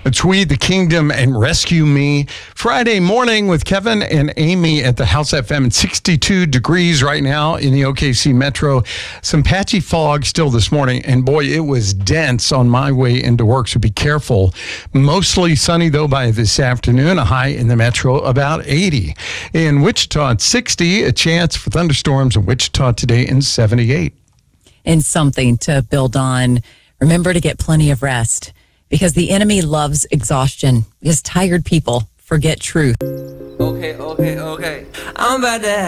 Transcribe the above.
It's We the Kingdom and Rescue Me. Friday morning with Kevin and Amy at the House FM at 62 degrees right now in the OKC Metro. Some patchy fog still this morning, and boy, it was dense on my way into work, so be careful. Mostly sunny, though, by this afternoon. A high in the Metro, about 80. In Wichita, at 60. A chance for thunderstorms in Wichita today in 78. And something to build on. Remember to get plenty of rest, because the enemy loves exhaustion, because tired people forget truth. Okay. I'm about to